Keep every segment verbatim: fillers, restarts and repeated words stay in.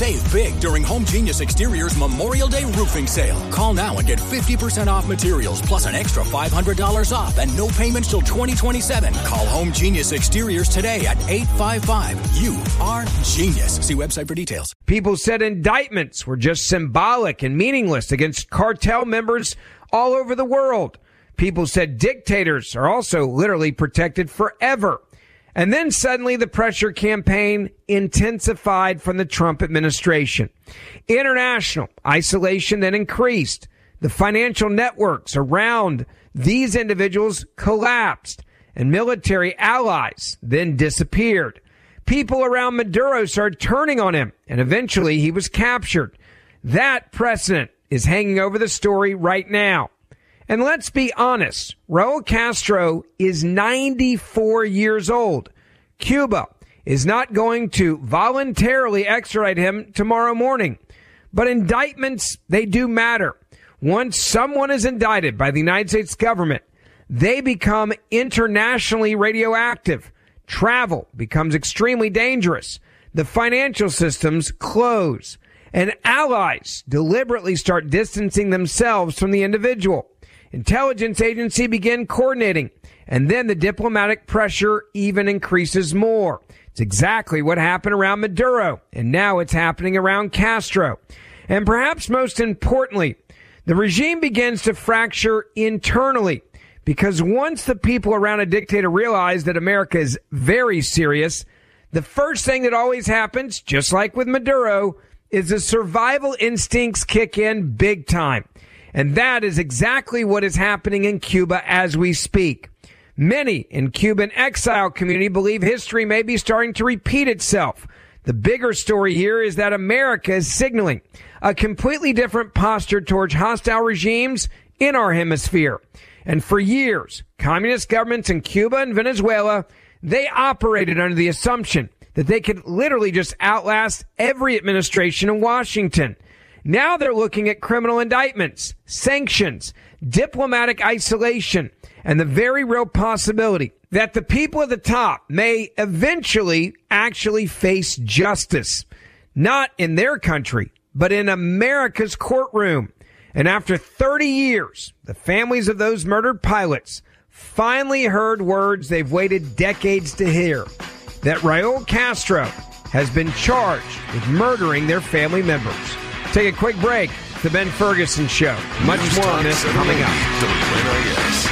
Save big during Home Genius Exterior's Memorial Day roofing sale. Call now and get fifty percent off materials plus an extra five hundred dollars off and no payments till twenty twenty-seven. Call Home Genius Exteriors today at eight five five. You are genius. See website for details. People said indictments were just symbolic and meaningless against cartel members all over the world. People said dictators are also literally protected forever. And then suddenly the pressure campaign intensified from the Trump administration. International isolation then increased. The financial networks around these individuals collapsed, and military allies then disappeared. People around Maduro started turning on him, and eventually he was captured. That precedent is hanging over the story right now. And let's be honest, Raul Castro is ninety-four years old. Cuba is not going to voluntarily extradite him tomorrow morning. But indictments, they do matter. Once someone is indicted by the United States government, they become internationally radioactive. Travel becomes extremely dangerous. The financial systems close. And allies deliberately start distancing themselves from the individual. Intelligence agency begin coordinating, and then the diplomatic pressure even increases more. It's exactly what happened around Maduro, and now it's happening around Castro. And perhaps most importantly, the regime begins to fracture internally, because once the people around a dictator realize that America is very serious, the first thing that always happens, just like with Maduro, is the survival instincts kick in big time. And that is exactly what is happening in Cuba as we speak. Many in Cuban exile community believe history may be starting to repeat itself. The bigger story here is that America is signaling a completely different posture towards hostile regimes in our hemisphere. And for years, communist governments in Cuba and Venezuela, they operated under the assumption that they could literally just outlast every administration in Washington. Now they're looking at criminal indictments, sanctions, diplomatic isolation, and the very real possibility that the people at the top may eventually actually face justice. Not in their country, but in America's courtroom. And after thirty years, the families of those murdered pilots finally heard words they've waited decades to hear, that Raul Castro has been charged with murdering their family members. Take a quick break. The Ben Ferguson Show. Much News more on this coming up. W N I S.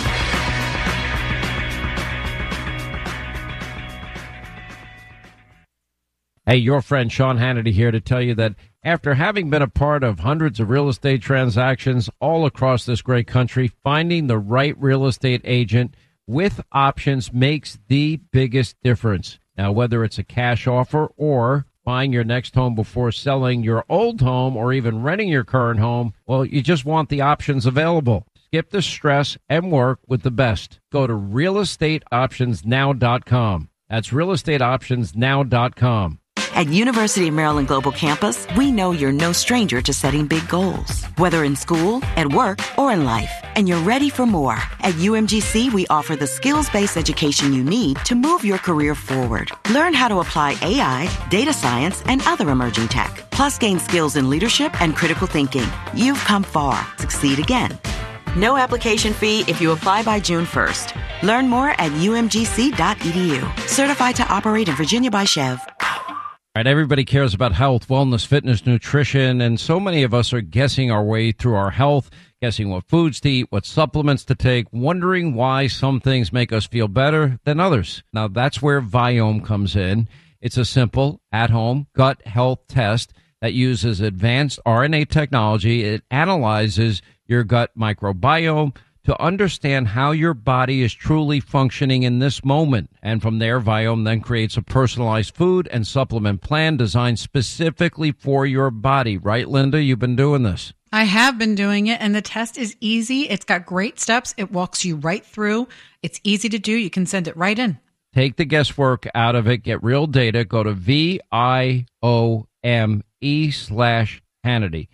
Hey, your friend Sean Hannity here to tell you that after having been a part of hundreds of real estate transactions all across this great country, finding the right real estate agent with options makes the biggest difference. Now, whether it's a cash offer or buying your next home before selling your old home or even renting your current home, well, you just want the options available. Skip the stress and work with the best. Go to real estate options now dot com. That's real estate options now dot com. At University of Maryland Global Campus, we know you're no stranger to setting big goals, whether in school, at work, or in life, and you're ready for more. At U M G C, we offer the skills-based education you need to move your career forward. Learn how to apply A I, data science, and other emerging tech, plus gain skills in leadership and critical thinking. You've come far. Succeed again. No application fee if you apply by June first. Learn more at U M G C dot E D U. Certified to operate in Virginia by Chev. All right, everybody cares about health, wellness, fitness, nutrition, and so many of us are guessing our way through our health, guessing what foods to eat, what supplements to take, wondering why some things make us feel better than others. Now, that's where Viome comes in. It's a simple, at-home gut health test that uses advanced R N A technology. It analyzes your gut microbiome to understand how your body is truly functioning in this moment. And from there, Viome then creates a personalized food and supplement plan designed specifically for your body. Right, Linda? You've been doing this. I have been doing it, and the test is easy. It's got great steps. It walks you right through. It's easy to do. You can send it right in. Take the guesswork out of it. Get real data. Go to V I O M E slash Hannity.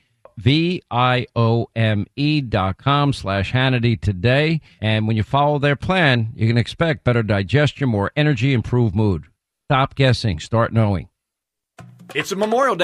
V-I-O-M-E dot com slash Hannity today. And when you follow their plan, you can expect better digestion, more energy, improved mood. Stop guessing. Start knowing. It's a Memorial Day